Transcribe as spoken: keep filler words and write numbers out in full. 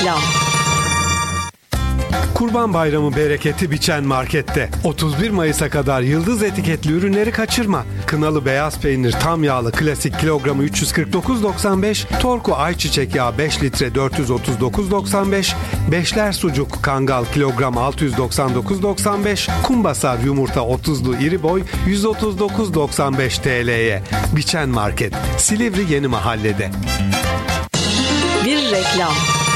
reklam. Kurban Bayramı bereketi biçen markette. otuz bir Mayıs'a kadar yıldız etiketli ürünleri kaçırma. Kınalı beyaz peynir tam yağlı klasik kilogramı üç yüz kırk dokuz doksan beş, Torku ayçiçek yağı beş litre dört yüz otuz dokuz doksan beş, Beşler sucuk Kangal kilogram altı yüz doksan dokuz doksan beş, Kumbasar yumurta otuzlu iri boy yüz otuz dokuz doksan beş T L'ye. Biçen Market, Silivri Yeni Mahalle'de. Bir reklam.